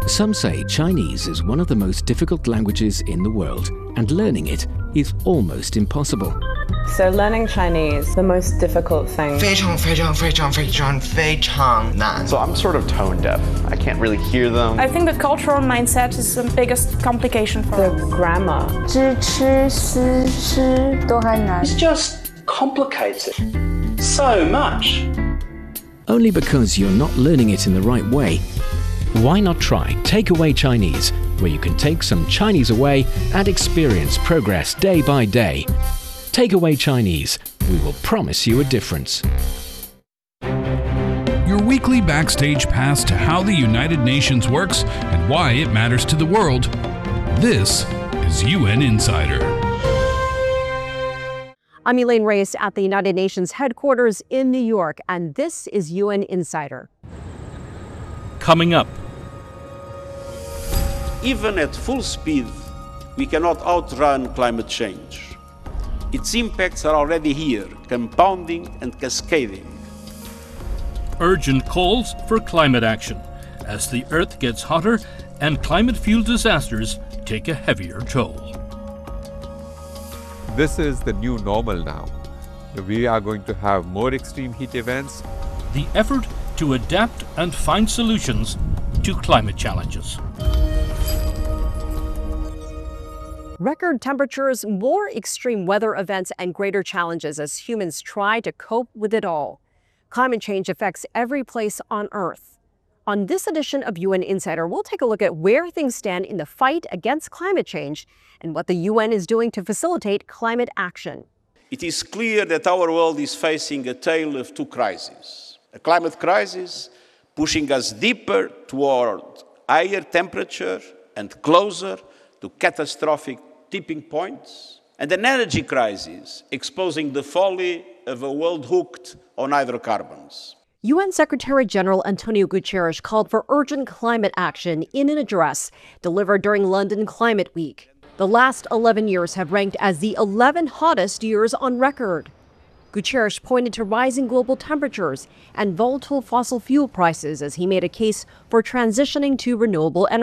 Some say Chinese is one of the most difficult languages in the world, and learning it is almost impossible. So learning Chinese, the most difficult thing. 非常非常非常非常非常难. So I'm sort of tone deaf. I can't really hear them. I think the cultural mindset is the biggest complication for The us. grammar. 知吃思吃都还难。 It's just complicated so much. Only because you're not learning it in the right way. Why not try Takeaway Chinese, where you can take some Chinese away and experience progress day by day. Takeaway Chinese. We will promise you a difference. Your weekly backstage pass to how the United Nations works and why it matters to the world. This is UN Insider. I'm Elaine Reyes at the United Nations headquarters in New York, and this is UN Insider. Coming up. Even at full speed, we cannot outrun climate change. Its impacts are already here, compounding and cascading. Urgent calls for climate action as the Earth gets hotter and climate-fueled disasters take a heavier toll. This is the new normal now. We are going to have more extreme heat events. The effort to adapt and find solutions to climate challenges. Record temperatures, more extreme weather events, and greater challenges as humans try to cope with it all. Climate change affects every place on Earth. On this edition of UN Insider, we'll take a look at where things stand in the fight against climate change and what the UN is doing to facilitate climate action. It is clear that our world is facing a tale of two crises. A climate crisis pushing us deeper toward higher temperature and closer to catastrophic tipping points, and an energy crisis exposing the folly of a world hooked on hydrocarbons. UN Secretary-General Antonio Guterres called for urgent climate action in an address delivered during London Climate Week. The last 11 years have ranked as the 11 hottest years on record. Guterres pointed to rising global temperatures and volatile fossil fuel prices as he made a case for transitioning to renewable energy.